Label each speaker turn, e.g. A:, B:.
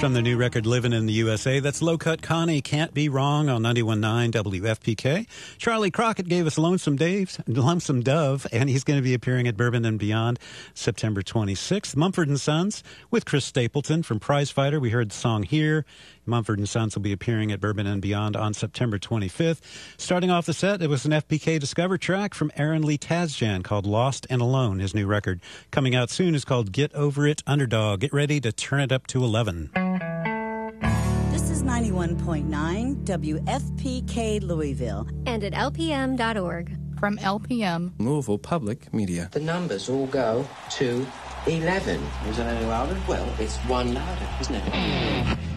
A: from the new record Living in the USA. That's Low Cut Connie, Can't Be Wrong on 91.9 WFPK. Charlie Crockett gave us Lonesome Dove, and he's going to be appearing at Bourbon and Beyond September 26th. Mumford & Sons with Chris Stapleton from Prizefighter. We heard the song here. Mumford & Sons will be appearing at Bourbon and Beyond on September 25th. Starting off the set, it was an FPK Discover track from Aaron Lee Tazjan called Lost and Alone. His new record coming out soon is called Get Over It, Underdog. Get ready to turn it up to 11.
B: This is 91.9 WFPK Louisville.
C: And at LPM.org.
D: From LPM.
E: Louisville Public Media.
F: The numbers all go to 11.
G: Is it any louder?
F: Well, it's one louder, isn't it?